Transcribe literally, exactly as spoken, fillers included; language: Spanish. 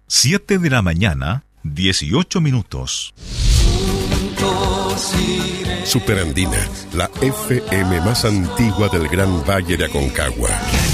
siete de la mañana, dieciocho minutos. Superandina, la F M más antigua del Gran Valle de Aconcagua.